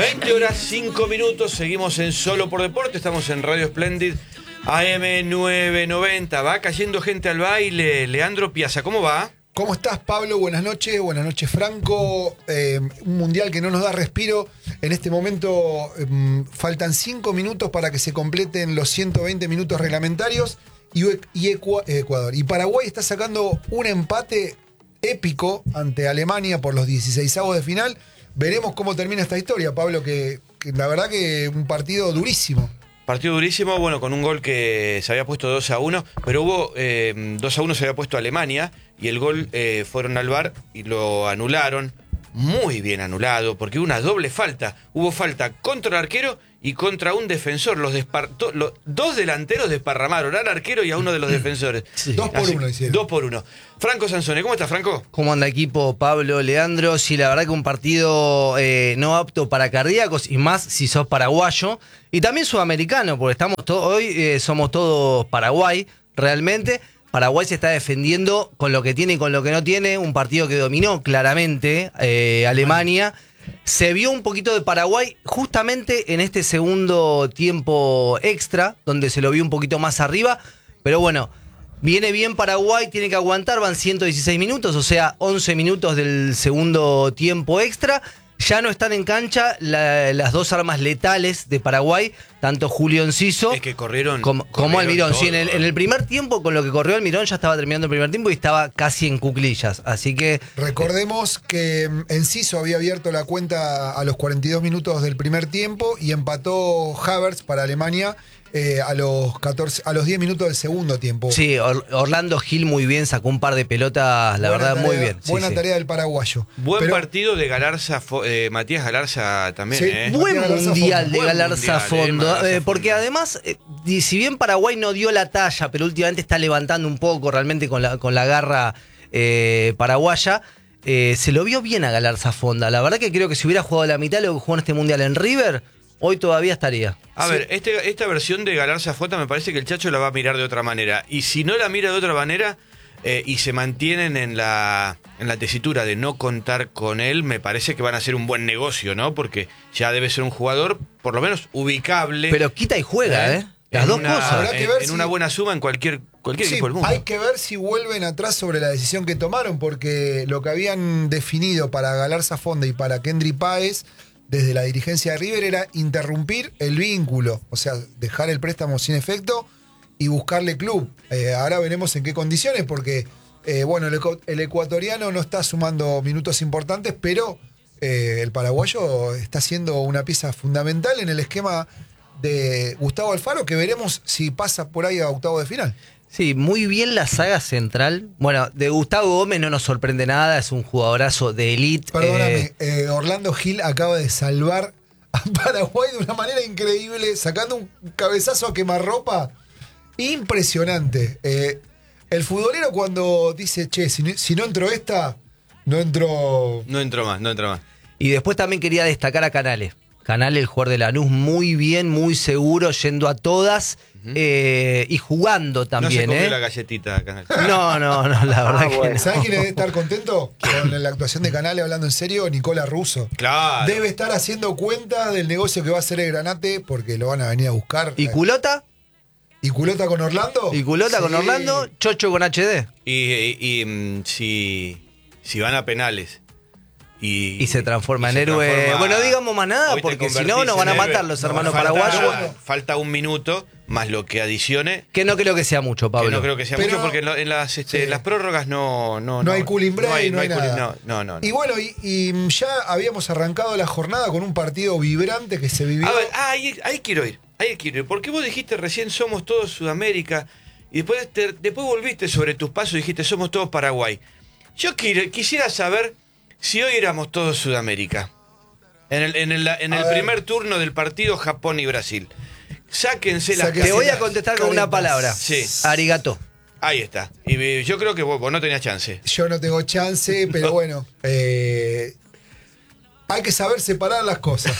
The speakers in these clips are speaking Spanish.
20 horas 5 minutos, seguimos en Solo por Deporte, estamos en Radio Splendid AM 990. Va cayendo gente al baile. Leandro Piazza, ¿cómo va? ¿Cómo estás, Pablo? Buenas noches, Franco. Un mundial que no nos da respiro. En este momento faltan 5 minutos para que se completen los 120 minutos reglamentarios y Ecuador. Y Paraguay está sacando un empate épico ante Alemania por los 16avos de final. Veremos cómo termina esta historia, Pablo, que la verdad que un partido durísimo. Partido durísimo, bueno, con un gol que se había puesto 2-1, pero hubo 2-1 se había puesto Alemania y el gol fueron al VAR y lo anularon. Muy bien anulado, porque hubo una doble falta. Hubo falta contra el arquero y contra un defensor. Los dos delanteros desparramaron al arquero y a uno de los defensores. Sí. 2 por 1 hicieron. 2 por 1. Franco Sansone, ¿cómo estás, Franco? ¿Cómo anda, equipo? Pablo, Leandro. Sí, la verdad que un partido no apto para cardíacos, y más si sos paraguayo. Y también sudamericano, porque hoy somos todos Paraguay, realmente. Paraguay se está defendiendo con lo que tiene y con lo que no tiene. Un partido que dominó claramente Alemania. Se vio un poquito de Paraguay justamente en este segundo tiempo extra, donde se lo vio un poquito más arriba. Pero bueno, viene bien Paraguay, tiene que aguantar, van 116 minutos, o sea, 11 minutos del segundo tiempo extra. Ya no están en cancha las dos armas letales de Paraguay, tanto Julio Enciso es que corrieron como Almirón. Todo. Sí, en el primer tiempo, con lo que corrió Almirón, ya estaba terminando el primer tiempo y estaba casi en cuclillas. Así que recordemos que Enciso había abierto la cuenta a los 42 minutos del primer tiempo y empató Havertz para Alemania a los 10 minutos del segundo tiempo. Sí, Orlando Gil muy bien, sacó un par de pelotas, la verdad, muy bien. Buena tarea del paraguayo. Buen partido de Galarza, Matías Galarza también. Sí, buen mundial de Buen Galarza mundial, Fondo. Galarza Porque Fondo. además, si bien Paraguay no dio la talla, pero últimamente está levantando un poco realmente con la garra paraguaya, se lo vio bien a Galarza Fonda. La verdad que creo que si hubiera jugado la mitad de lo que jugó en este mundial en River, hoy todavía estaría. A ver, esta versión de Galarza Fota me parece que el Chacho la va a mirar de otra manera. Y si no la mira de otra manera y se mantienen en la tesitura de no contar con él, me parece que van a hacer un buen negocio, ¿no? Porque ya debe ser un jugador, por lo menos, ubicable. Pero quita y juega, ¿eh? Las dos cosas. Habrá que ver en si una buena suma en cualquier sí, equipo del mundo. hay que ver si vuelven atrás sobre la decisión que tomaron, porque lo que habían definido para Galarza Fonda y para Kendry Páez desde la dirigencia de River era interrumpir el vínculo, o sea, dejar el préstamo sin efecto y buscarle club. Ahora veremos en qué condiciones, porque bueno, el ecuatoriano no está sumando minutos importantes, pero el paraguayo está siendo una pieza fundamental en el esquema de Gustavo Alfaro, que veremos si pasa por ahí a octavo de final. Sí, muy bien la saga central. Bueno, de Gustavo Gómez no nos sorprende nada, es un jugadorazo de élite. Perdóname, Orlando Gil acaba de salvar a Paraguay de una manera increíble, sacando un cabezazo a quemarropa impresionante. El futbolero cuando dice, che, si no entró esta, no entró... No entró más. Y después también quería destacar a Canales. Canales, el jugador de Lanús, muy bien, muy seguro, yendo a todas y jugando también. No se comió la galletita, Canal. No, la verdad que no. ¿Sabés quién debe estar contento con la actuación de Canales, hablando en serio? Nicola Russo. Claro. Debe estar haciendo cuenta del negocio que va a hacer el Granate, porque lo van a venir a buscar. ¿Y Culota? ¿Y Culota con Orlando? ¿Y Culota con Orlando? Chocho con HD. Si van a penales y se transforma en héroe. Bueno, digamos más nada, porque si no, nos van a matar los hermanos paraguayos. Falta un minuto más lo que adicione. Que no creo que sea mucho, Pablo. Que no creo que sea mucho, porque en las prórrogas no hay cooling break, no hay nada. No. Y bueno, y ya habíamos arrancado la jornada con un partido vibrante que se vivió. A ver, ahí quiero ir. Porque vos dijiste recién somos todos Sudamérica y después volviste sobre tus pasos y dijiste somos todos Paraguay. Yo quisiera saber si hoy éramos todos Sudamérica. En el primer turno del partido Japón y Brasil. Sáquense las Te voy a contestar con una palabra. Sí. Arigato. Ahí está. Y yo creo que vos no tenías chance. Yo no tengo chance, pero bueno. Hay que saber separar las cosas.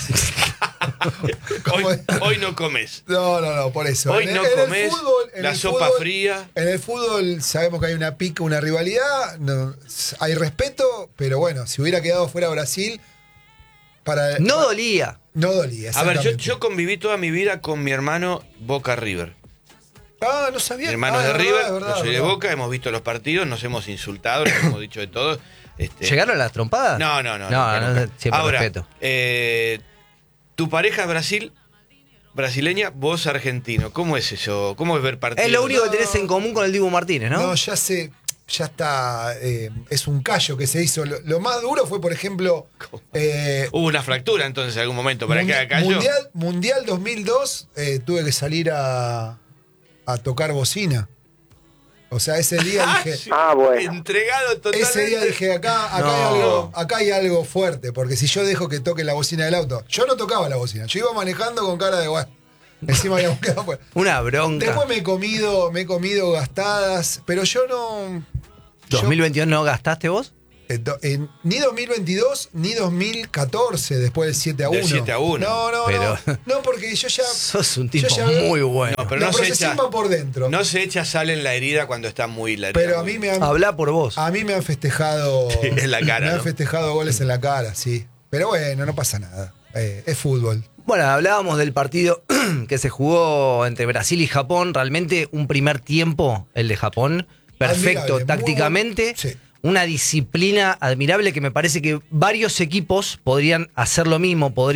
Hoy no comes. No, por eso. Hoy no comes la sopa fría. En el fútbol sabemos que hay una pica, una rivalidad, hay respeto, pero bueno, si hubiera quedado fuera Brasil, No dolía. No dolía. A ver, exactamente. yo conviví toda mi vida con mi hermano Boca River. Ah, no sabía. Mi hermano es de es River, verdad, es verdad, yo soy de es verdad. Boca, hemos visto los partidos, nos hemos insultado, nos hemos dicho de todo. ¿Llegaron a las trompadas? No, No, siempre Ahora, respeto. tu pareja es brasileña, vos argentino. ¿Cómo es eso? ¿Cómo es ver partidos? Es lo único que tenés en común con el Dibu Martínez, ¿no? No, ya sé. Ya está. Es un callo que se hizo. Lo más duro fue, por ejemplo. Hubo una fractura entonces en algún momento para que haga callo. Mundial 2002, tuve que salir a tocar bocina. O sea, ese día dije. Bueno. Entregado totalmente. Ese día dije, acá hay algo fuerte, porque si yo dejo que toque la bocina del auto, yo no tocaba la bocina, yo iba manejando con cara de guay. Encima habíamos quedado fuera. Una bronca. Después me he comido gastadas, pero yo no. ¿2022 no gastaste vos? Ni 2022 ni 2014 después del 7-1. Del 7-1. Pero- No, porque yo ya. Sos un tipo yo ya- muy bueno. No, pero la no se procesión echa, va por dentro. no se echa sal en la herida cuando está muy la herida. Pero a muy- mí me han. Habla por vos. A mí me han festejado. Sí, en la cara, Me han ¿no? festejado goles en la cara, sí. Pero bueno, no pasa nada. Es fútbol. Bueno, hablábamos del partido que se jugó entre Brasil y Japón. Realmente un primer tiempo, el de Japón, perfecto Admirable, muy tácticamente. bueno. Sí. Una disciplina admirable que me parece que varios equipos podrían hacer lo mismo,